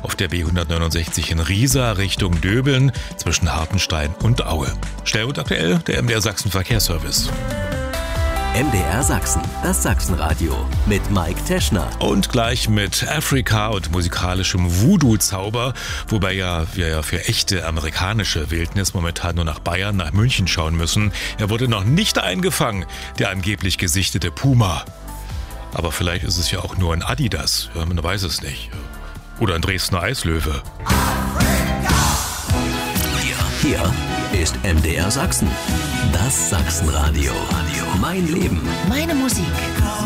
auf der B169 in Riesa Richtung Döbeln zwischen Hartenstein und Aue. Schnell und aktuell der MDR Sachsen Verkehrsservice. MDR Sachsen, das Sachsenradio mit Mike Teschner. Und gleich mit Afrika und musikalischem Voodoo-Zauber, wobei wir ja für echte amerikanische Wildnis momentan nur nach Bayern, nach München schauen müssen. Er wurde noch nicht eingefangen, der angeblich gesichtete Puma. Aber vielleicht ist es ja auch nur ein Adidas, ja, man weiß es nicht. Oder ein Dresdner Eislöwe. Hier ist MDR Sachsen, das Sachsenradio. Mein Leben. Meine Musik.